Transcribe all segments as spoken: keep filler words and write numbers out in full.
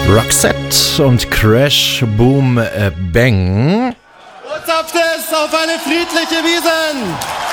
Roxette und Crash Boom äh, Bang. Botschaft auf eine friedliche Wiesn!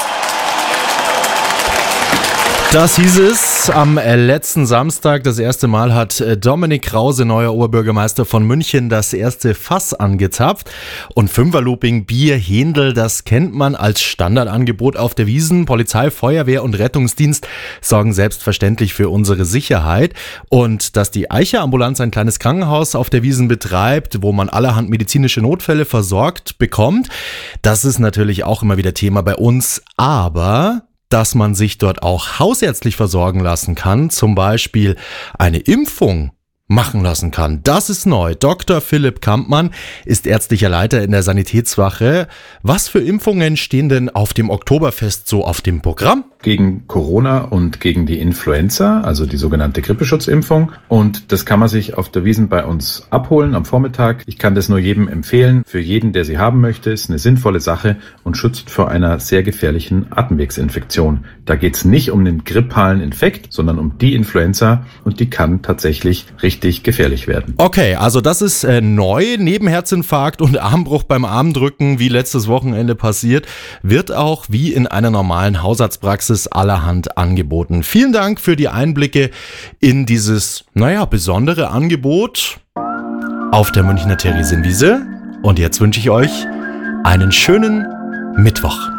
Das hieß es am letzten Samstag. Das erste Mal hat Dominik Krause, neuer Oberbürgermeister von München, das erste Fass angezapft. Und Fünferlooping, Bier, Händel, das kennt man als Standardangebot auf der Wiesn. Polizei, Feuerwehr und Rettungsdienst sorgen selbstverständlich für unsere Sicherheit. Und dass die Eicher-Ambulanz ein kleines Krankenhaus auf der Wiesn betreibt, wo man allerhand medizinische Notfälle versorgt bekommt, das ist natürlich auch immer wieder Thema bei uns. Aber dass man sich dort auch hausärztlich versorgen lassen kann, zum Beispiel eine Impfung machen lassen kann. Das ist neu. Doktor Philipp Kampmann ist ärztlicher Leiter in der Sanitätswache. Was für Impfungen stehen denn auf dem Oktoberfest so auf dem Programm? Gegen Corona und gegen die Influenza, also die sogenannte Grippeschutzimpfung. Und das kann man sich auf der Wiesn bei uns abholen am Vormittag. Ich kann das nur jedem empfehlen. Für jeden, der sie haben möchte, ist eine sinnvolle Sache und schützt vor einer sehr gefährlichen Atemwegsinfektion. Da geht es nicht um den grippalen Infekt, sondern um die Influenza und die kann tatsächlich richtig gefährlich werden. Okay, also das ist äh, neu. Neben Herzinfarkt und Armbruch beim Armdrücken, wie letztes Wochenende passiert, wird auch wie in einer normalen Hausarztpraxis allerhand angeboten. Vielen Dank für die Einblicke in dieses, naja, besondere Angebot auf der Münchner Theresienwiese. Und jetzt wünsche ich euch einen schönen Mittwoch.